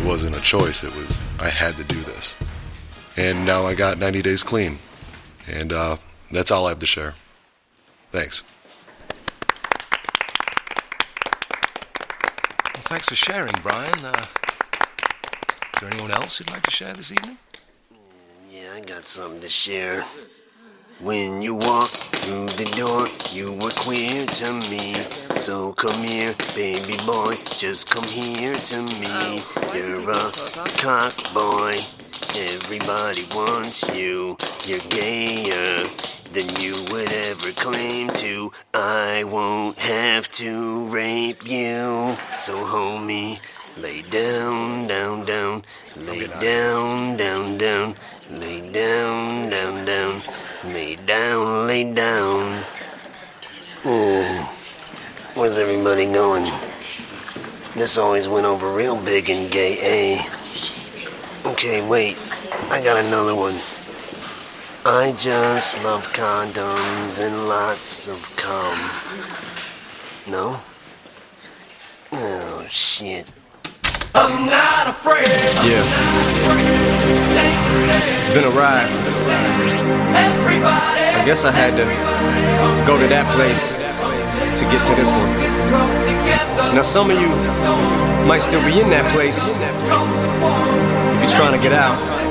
wasn't a choice. I had to do this. And now I got 90 Days Clean. And that's all I have to share. Thanks. Well, thanks for sharing, Brian. Is there anyone else you'd like to share this evening? Yeah, I got something to share. When you walk through the door, you were queer to me. So come here, baby boy, just come here to me. You're a cock boy, everybody wants you. You're gayer than you would ever claim to. I won't have to rape you. So homie, lay down, down, down. Lay down, down, down. Lay down, down, down. Lay down, lay down. Where's everybody going? This always went over real big and gay, eh? Okay, wait. I got another one. I just love condoms and lots of cum. No? Oh, shit. I'm not afraid. Yeah. It's been a ride. I guess I had to go to that place to get to this one. Now some of you might still be in that place if you're trying to get out.